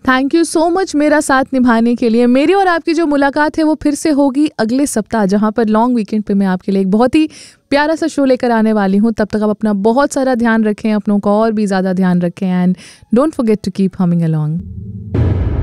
Thank you so much मेरा साथ निभाने के लिए। मेरी और आपकी जो मुलाकात है वो फिर से होगी अगले सप्ताह, जहाँ पर लॉन्ग वीकेंड पे मैं आपके लिए एक बहुत ही प्यारा सा शो लेकर आने वाली हूँ। तब तक आप अपना बहुत सारा ध्यान रखें, अपनों का और भी ज़्यादा ध्यान रखें, and don't forget to keep humming along.